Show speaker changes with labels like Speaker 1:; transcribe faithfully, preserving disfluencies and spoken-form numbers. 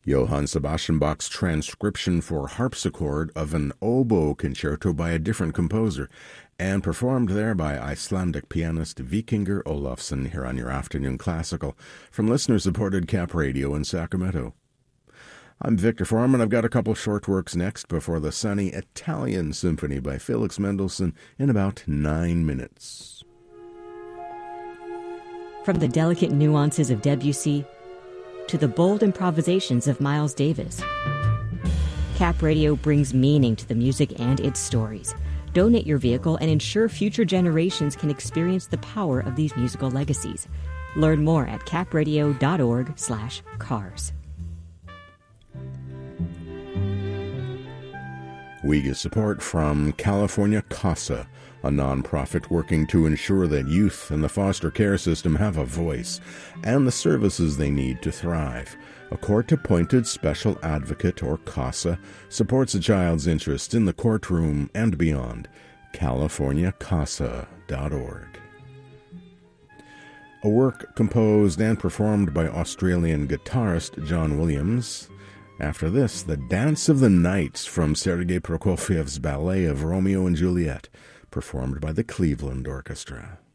Speaker 1: Johann Sebastian Bach's transcription for harpsichord of an oboe concerto by a different composer, and performed there by Icelandic pianist Vikingur Olafsson here on your Afternoon Classical from listener-supported Cap Radio in Sacramento. I'm Victor Foreman. I've got a couple short works next before the sunny Italian Symphony by Felix Mendelssohn in about nine minutes.
Speaker 2: From the delicate nuances of Debussy to the bold improvisations of Miles Davis, Cap Radio brings meaning to the music and its stories. Donate your vehicle and ensure future generations can experience the power of these musical legacies. Learn more at capradio.org slash cars.
Speaker 1: We get support from California CASA, a nonprofit working to ensure that youth in the foster care system have a voice and the services they need to thrive. A court-appointed special advocate, or CASA, supports a child's interest in the courtroom and beyond. california casa dot org. A work composed and performed by Australian guitarist John Williams. After this, The Dance of the Knights from Sergei Prokofiev's ballet of Romeo and Juliet, performed by the Cleveland Orchestra.